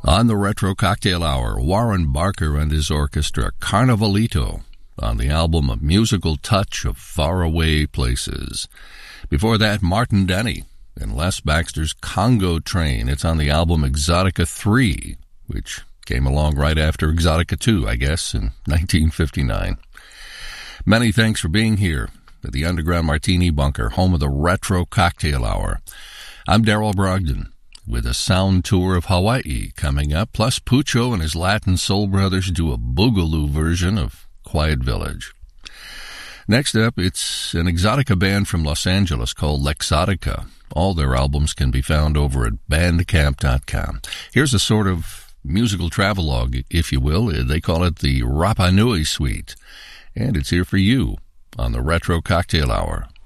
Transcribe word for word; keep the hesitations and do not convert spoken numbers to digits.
On the Retro Cocktail Hour, Warren Barker and his orchestra, Carnavalito, on the album A Musical Touch of Faraway Places. Before that, Martin Denny and Les Baxter's Congo Train. It's on the album Exotica three, which came along right after Exotica two, I guess, in nineteen fifty-nine. Many thanks for being here at the Underground Martini Bunker, home of the Retro Cocktail Hour. I'm Darrell Brogdon, with a sound tour of Hawaii coming up, plus Pucho and his Latin Soul Brothers do a boogaloo version of Quiet Village. Next up, it's an Exotica band from Los Angeles called Lexotica. All their albums can be found over at bandcamp dot com. Here's a sort of musical travelogue, if you will. They call it the Rapa Nui Suite, and it's here for you on the Retro Cocktail Hour.